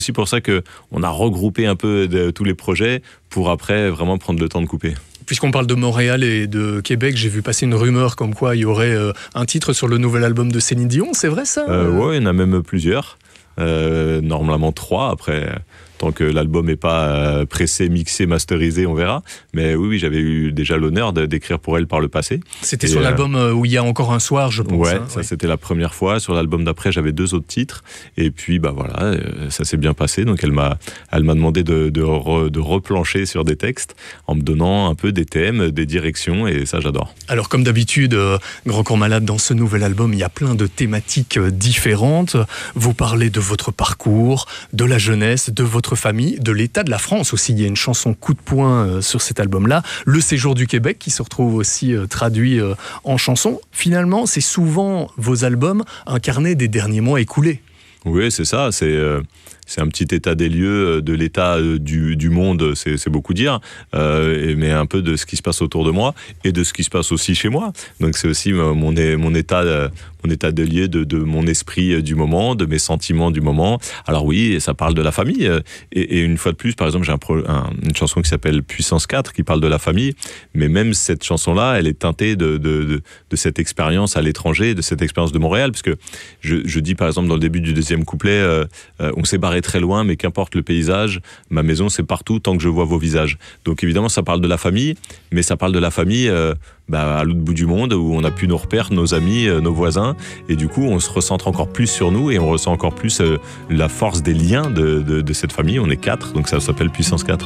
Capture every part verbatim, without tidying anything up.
C'est pour ça qu'on a regroupé un peu de, tous les projets pour après vraiment prendre le temps de couper. Puisqu'on parle de Montréal et de Québec, j'ai vu passer une rumeur comme quoi il y aurait euh, un titre sur le nouvel album de Céline Dion, c'est vrai ça? euh, Oui, il y en a même plusieurs, euh, normalement trois après... Tant que l'album n'est pas euh, pressé, mixé, masterisé, on verra. Mais oui, oui, j'avais eu déjà l'honneur de, d'écrire pour elle par le passé. C'était et sur euh, l'album où il y a encore un soir, je pense. Ouais, hein, ça ouais. C'était la première fois. Sur l'album d'après, j'avais deux autres titres. Et puis, bah voilà, euh, ça s'est bien passé. Donc, elle m'a, elle m'a demandé de, de, re, de replancher sur des textes en me donnant un peu des thèmes, des directions. Et ça, j'adore. Alors, comme d'habitude, euh, Grand Corps Malade, dans ce nouvel album, il y a plein de thématiques euh, différentes. Vous parlez de votre parcours, de la jeunesse, de votre famille, de l'état de la France aussi. Il y a une chanson coup de poing euh, sur cet album-là. Le séjour du Québec qui se retrouve aussi euh, traduit euh, en chanson. Finalement, c'est souvent vos albums incarnés des derniers mois écoulés. Oui, c'est ça. C'est, euh, c'est un petit état des lieux de l'état du, du monde, c'est, c'est beaucoup dire, euh, mais un peu de ce qui se passe autour de moi et de ce qui se passe aussi chez moi. Donc c'est aussi mon, mon état... mon état de lieu, de, de mon esprit du moment, de mes sentiments du moment. Alors oui, ça parle de la famille. Et, et une fois de plus, par exemple, j'ai un pro, un, une chanson qui s'appelle Puissance quatre, qui parle de la famille. Mais même cette chanson-là, elle est teintée de, de, de, de cette expérience à l'étranger, de cette expérience de Montréal. Parce que je, je dis, par exemple, dans le début du deuxième couplet, euh, euh, on s'est barré très loin, mais qu'importe le paysage, ma maison, c'est partout tant que je vois vos visages. Donc évidemment, ça parle de la famille, mais ça parle de la famille... Euh, Bah, à l'autre bout du monde, où on a pu nos repères, nos amis, euh, nos voisins, et du coup on se recentre encore plus sur nous et on ressent encore plus euh, la force des liens de, de, de cette famille. On est quatre, donc ça s'appelle Puissance quatre.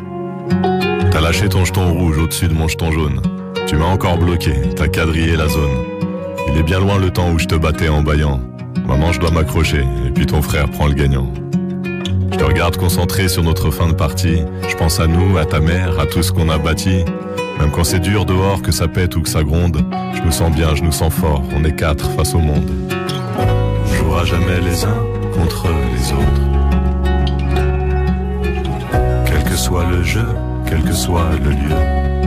T'as lâché ton jeton rouge au-dessus de mon jeton jaune. Tu m'as encore bloqué, t'as quadrillé la zone. Il est bien loin le temps où je te battais en bâillant. Maman, je dois m'accrocher, et puis ton frère prend le gagnant. Je te regarde concentré sur notre fin de partie. Je pense à nous, à ta mère, à tout ce qu'on a bâti. Même quand c'est dur dehors, que ça pète ou que ça gronde, je me sens bien, je nous sens fort, on est quatre face au monde. On jouera jamais les uns contre les autres. Quel que soit le jeu, quel que soit le lieu.